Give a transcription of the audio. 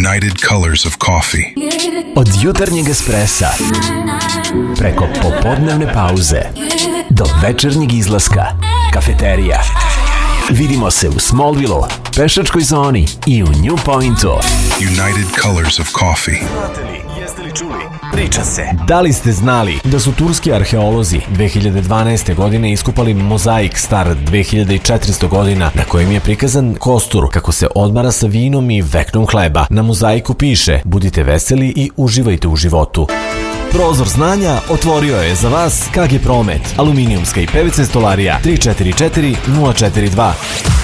United Colors of Coffee. Od jutarnjeg espressa, preko popodnevne pauze, do večernjeg izlaska, kafeterija. Vidimo se u Smallville, pešačkoj zoni i u New Pointu. United Colors of Coffee. Jeste li čuli? Priča se. Da li ste znali da su turski arheolozi 2012. godine iskopali mozaik star 2400 godina na kojem je prikazan kostur kako se odmara sa vinom i veknom hleba. Na mozaiku piše: budite veseli i uživajte u životu. Prozor znanja otvorio je za vas KG Promet, aluminijumska i PVC stolarija 344 042.